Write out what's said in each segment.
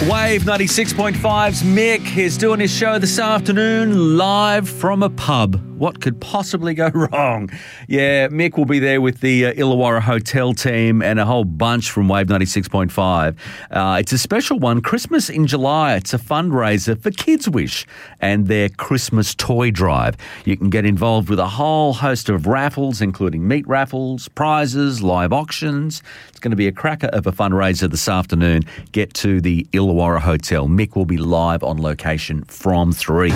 Wave 96.5's Mick is doing his show this afternoon live from a pub. What could possibly go wrong? Yeah, Mick will be there with the Illawarra Hotel team and a whole bunch from Wave 96.5. It's a special one, Christmas in July. It's a fundraiser for Kids Wish and their Christmas toy drive. You can get involved with a whole host of raffles, including meat raffles, prizes, live auctions. It's going to be a cracker of a fundraiser this afternoon. Get to the Illawarra Hotel. Mick will be live on location from 3.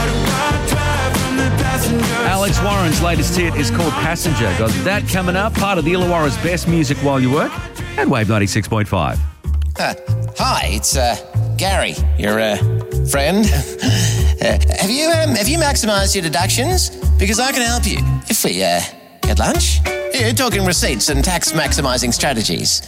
Alex Warren's latest hit is called Passenger. Got that coming up. Part of the Illawarra's best music while you work at Wave 96.5. Hi, it's Gary, your friend. Have you maximised your deductions? Because I can help you. If we get lunch, you're talking receipts and tax maximising strategies.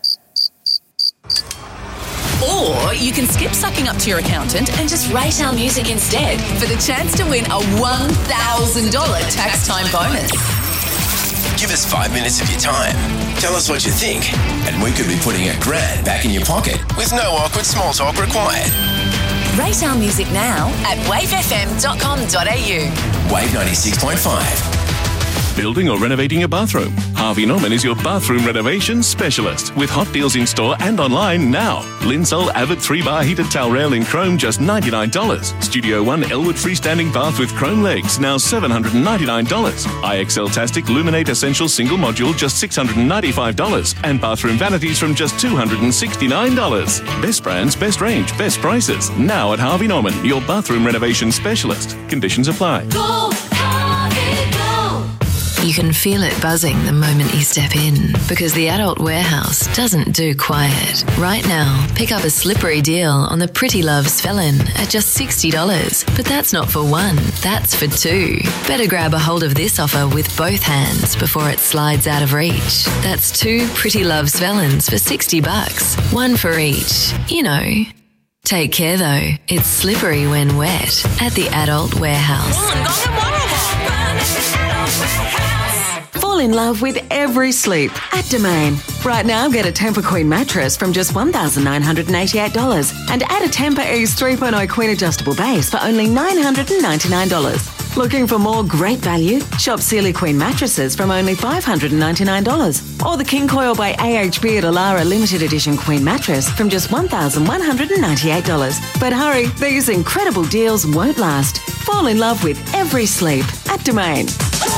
Or you can skip sucking up to your accountant and just rate our music instead for the chance to win a $1,000 tax time bonus. Give us 5 minutes of your time. Tell us what you think, and we could be putting $1,000 back in your pocket with no awkward small talk required. Rate our music now at wavefm.com.au. Wave 96.5. Building or renovating your bathroom? Harvey Norman is your bathroom renovation specialist with hot deals in store and online now. Linsol Avid 3-bar heated towel rail in chrome, just $99. Studio One Elwood freestanding bath with chrome legs, now $799. IXL Tastic Luminate Essential single module, just $695. And bathroom vanities from just $269. Best brands, best range, best prices. Now at Harvey Norman, your bathroom renovation specialist. Conditions apply. Go, Harvey, go! You can feel it buzzing the moment you step in, because the Adult Warehouse doesn't do quiet. Right now, pick up a slippery deal on the Pretty Love's Felon at just $60. But that's not for one, that's for two. Better grab a hold of this offer with both hands before it slides out of reach. That's 2 Pretty Love's Felons for $60, one for each. You know. Take care though, it's slippery when wet at the Adult Warehouse. Fall in love with every sleep at Domain. Right now, get a Tempur Queen mattress from just $1,988 and add a Tempur Ease 3.0 Queen adjustable base for only $999. Looking for more great value? Shop Sealy Queen mattresses from only $599. Or the King Coil by AHB at Alara Limited Edition Queen mattress from just $1,198. But hurry, these incredible deals won't last. Fall in love with every sleep at Domain.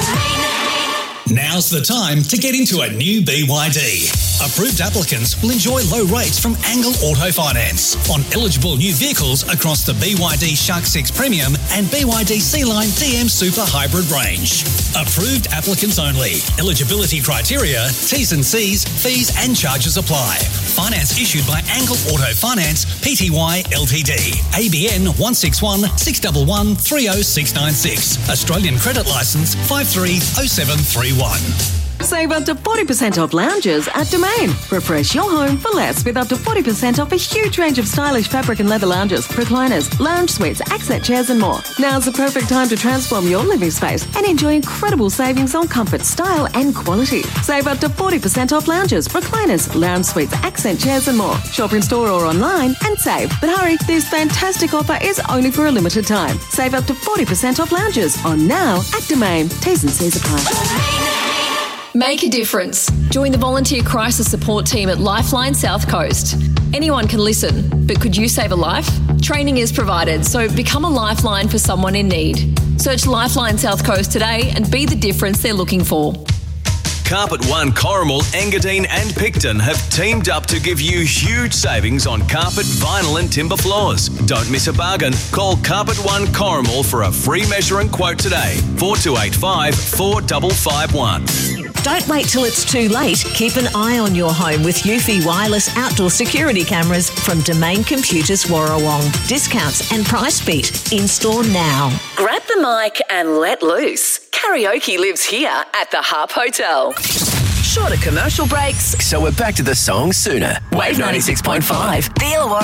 Now's the time to get into a new BYD. Approved applicants will enjoy low rates from Angle Auto Finance on eligible new vehicles across the BYD Shark 6 Premium and BYD C-Line DM Super Hybrid range. Approved applicants only. Eligibility criteria, T's and C's, fees and charges apply. Finance issued by Angle Auto Finance, Pty Ltd. ABN 161 611 30696. Australian credit licence 530731. Save up to 40% off lounges at Domain. Refresh your home for less with up to 40% off a huge range of stylish fabric and leather lounges, recliners, lounge suites, accent chairs and more. Now's the perfect time to transform your living space and enjoy incredible savings on comfort, style and quality. Save up to 40% off lounges, recliners, lounge suites, accent chairs and more. Shop in store or online and save. But hurry, this fantastic offer is only for a limited time. Save up to 40% off lounges on now at Domain. T's and C's apply. Make a difference. Join the volunteer crisis support team at Lifeline South Coast. Anyone can listen, but could you save a life? Training is provided, so become a lifeline for someone in need. Search Lifeline South Coast today and be the difference they're looking for. Carpet One, Corrimal, Engadine and Picton have teamed up to give you huge savings on carpet, vinyl and timber floors. Don't miss a bargain. Call Carpet One Corrimal for a free measure and quote today. 4285 4551. Don't wait till it's too late. Keep an eye on your home with Eufy wireless outdoor security cameras from Domain Computers Warrawong. Discounts and price beat. In-store now. Grab the mic and let loose. Karaoke lives here at the Harp Hotel. Shorter commercial breaks. So we're back to the song sooner. Wave 96.5. The Illawarra